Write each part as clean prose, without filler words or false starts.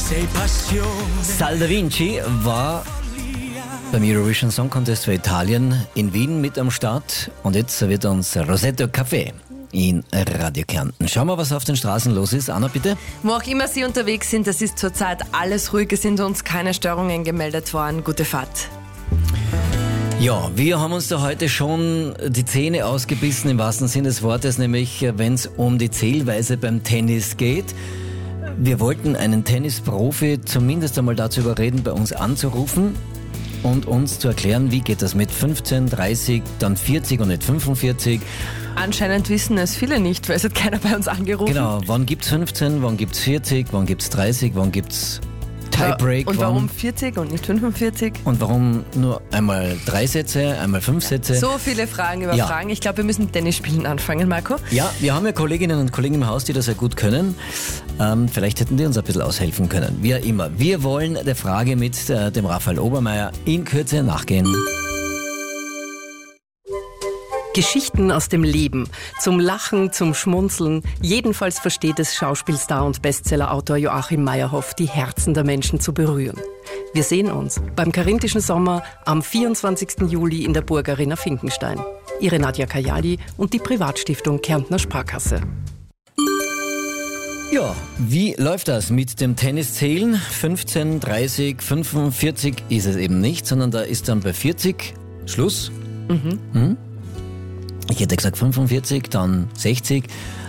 Sal da Vinci war beim Eurovision Song Contest für Italien in Wien mit am Start und jetzt serviert uns Rosetto Café in Radio Kärnten. Schauen wir, was auf den Straßen los ist. Anna, bitte. Wo auch immer Sie unterwegs sind, das ist zurzeit alles ruhig. Es sind uns keine Störungen gemeldet worden. Gute Fahrt. Ja, wir haben uns da heute schon die Zähne ausgebissen, im wahrsten Sinne des Wortes, nämlich wenn es um die Zählweise beim Tennis geht. Wir wollten einen Tennisprofi zumindest einmal dazu überreden, bei uns anzurufen und uns zu erklären, wie geht das mit 15, 30, dann 40 und nicht 45. Anscheinend wissen es viele nicht, weil es hat keiner bei uns angerufen. Genau, wann gibt's 15, wann gibt's 40, wann gibt's 30, wann gibt's Tiebreak. Und warum 40 und nicht 45? Und warum nur einmal 3 Sätze, einmal 5 Sätze? So viele Fragen über Fragen. Ich glaube, wir müssen Tennisspielen anfangen, Marco. Ja, wir haben ja Kolleginnen und Kollegen im Haus, die das ja gut können. Vielleicht hätten die uns ein bisschen aushelfen können. Wie auch immer. Wir wollen der Frage mit dem Raphael Obermeier in Kürze nachgehen. Geschichten aus dem Leben. Zum Lachen, zum Schmunzeln. Jedenfalls versteht es Schauspielstar und Bestsellerautor Joachim Meyerhoff, die Herzen der Menschen zu berühren. Wir sehen uns beim Karinthischen Sommer am 24. Juli in der Burg Arena Finkenstein. Ihre Nadja Kajali und die Privatstiftung Kärntner Sparkasse. Ja, wie läuft das mit dem Tenniszählen? 15, 30, 45 ist es eben nicht, sondern da ist dann bei 40 Schluss. Ich hätte gesagt 45, dann 60.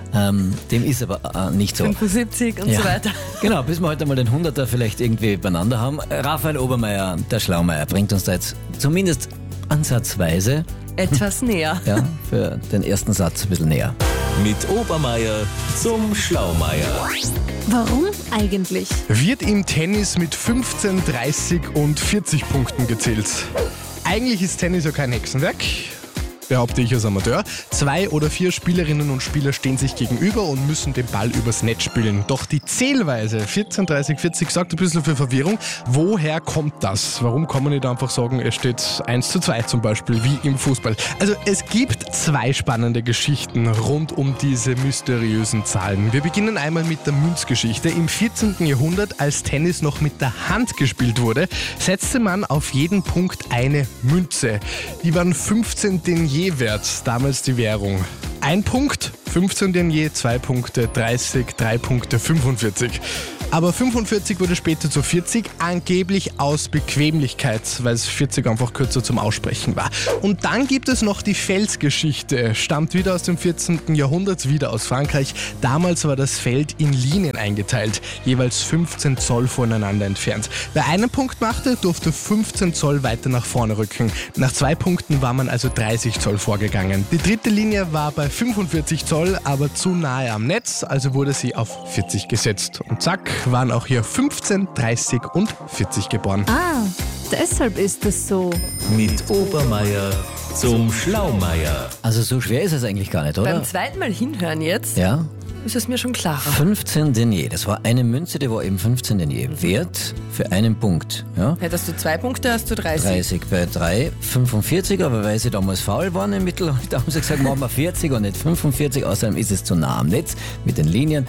Dem ist aber nicht so. 75 und so weiter. Genau, bis wir heute mal den 100er vielleicht irgendwie beieinander haben. Raphael Obermeier, der Schlaumeier, bringt uns da jetzt zumindest ansatzweise etwas näher. Ja, für den ersten Satz ein bisschen näher. Mit Obermeier zum Schlaumeier. Warum eigentlich? Wird im Tennis mit 15, 30 und 40 Punkten gezählt. Eigentlich ist Tennis ja kein Hexenwerk, behaupte ich als Amateur. 2 oder 4 Spielerinnen und Spieler stehen sich gegenüber und müssen den Ball übers Netz spielen. Doch die Zählweise 14, 30, 40 sorgt ein bisschen für Verwirrung. Woher kommt das? Warum kann man nicht einfach sagen, es steht 1:2 zum Beispiel, wie im Fußball? Also es gibt 2 spannende Geschichten rund um diese mysteriösen Zahlen. Wir beginnen einmal mit der Münzgeschichte. Im 14. Jahrhundert, als Tennis noch mit der Hand gespielt wurde, setzte man auf jeden Punkt eine Münze. Die waren 15 Denier wert, damals die Währung. 1 Punkt, 15 Denier, 2 Punkte, 30, 3 Punkte, 45. Aber 45 wurde später zu 40, angeblich aus Bequemlichkeit, weil es 40 einfach kürzer zum Aussprechen war. Und dann gibt es noch die Feldgeschichte, stammt wieder aus dem 14. Jahrhundert, wieder aus Frankreich. Damals war das Feld in Linien eingeteilt, jeweils 15 Zoll voneinander entfernt. Wer einen Punkt machte, durfte 15 Zoll weiter nach vorne rücken. Nach 2 Punkten war man also 30 Zoll vorgegangen. Die dritte Linie war bei 45 Zoll, aber zu nahe am Netz, also wurde sie auf 40 gesetzt. Und zack, waren auch hier 15, 30 und 40 geboren. Ah, deshalb ist es so. Mit Obermeier zum Schlaumeier. Also so schwer ist es eigentlich gar nicht, oder? Beim zweiten Mal hinhören jetzt Ja. ist es mir schon klarer. 15 Denier, das war eine Münze, die war eben 15 Denier wert für einen Punkt. Ja? Hättest du 2 Punkte, hast du 30. 30 bei 3, 45, aber weil sie damals faul waren im Mittelalter, haben sie gesagt, machen wir 40 und nicht 45, außerdem ist es zu nah am Netz mit den Linien.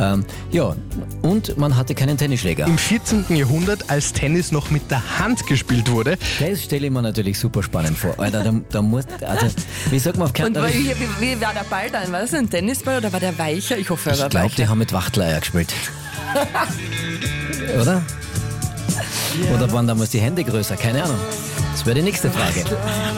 Ja, und man hatte keinen Tennisschläger. Im 14. Jahrhundert, als Tennis noch mit der Hand gespielt wurde, Das stelle ich mir natürlich super spannend vor. Alter, da muss, also, wie sagt man auf Und Kärntner? wie war der Ball dann? War das ein Tennisball oder war der weicher? Ich hoffe, er Ich war glaube, die weicher. haben mit Wachteleier gespielt. Oder? Oder waren damals die Hände größer? Keine Ahnung. Das wäre die nächste Frage.